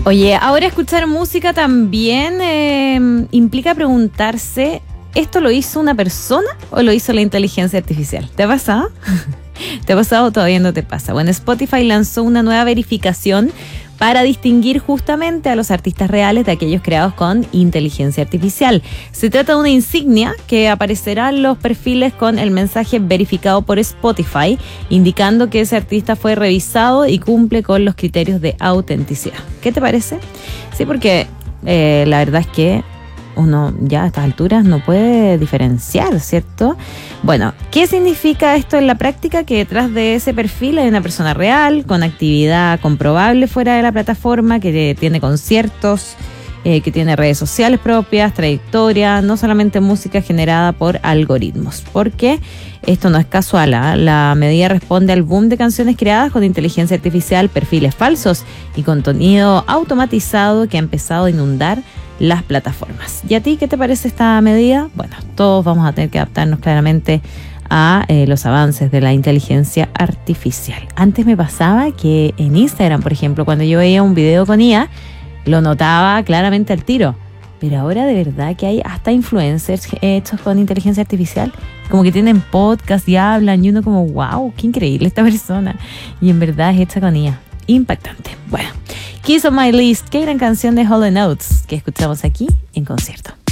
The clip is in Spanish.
Oye, ahora escuchar música también implica preguntarse, ¿esto lo hizo una persona o lo hizo la inteligencia artificial? ¿Te ha pasado? ¿Te ha pasado o todavía no te pasa? Bueno, Spotify lanzó una nueva verificación para distinguir justamente a los artistas reales de aquellos creados con inteligencia artificial. Se trata de una insignia que aparecerá en los perfiles con el mensaje verificado por Spotify, indicando que ese artista fue revisado y cumple con los criterios de autenticidad. ¿Qué te parece? Sí, porque la verdad es que uno ya a estas alturas no puede diferenciar, ¿cierto? Bueno, ¿qué significa esto en la práctica? Que detrás de ese perfil hay una persona real, con actividad comprobable fuera de la plataforma, que tiene conciertos, que tiene redes sociales propias, trayectoria, no solamente música generada por algoritmos. Porque esto no es casual, ¿eh? La medida responde al boom de canciones creadas con inteligencia artificial, perfiles falsos y contenido automatizado que ha empezado a inundar las plataformas. ¿Y a ti qué te parece esta medida? Bueno, todos vamos a tener que adaptarnos claramente a los avances de la inteligencia artificial. Antes me pasaba que en Instagram, por ejemplo, cuando yo veía un video con IA, lo notaba claramente al tiro. Pero ahora de verdad que hay hasta influencers hechos con inteligencia artificial, como que tienen podcast y hablan, y uno como, wow, qué increíble esta persona. Y en verdad es hecha con IA. Impactante. Bueno, Kiss on My List, qué gran canción de Hall & Oates que escuchamos aquí en concierto.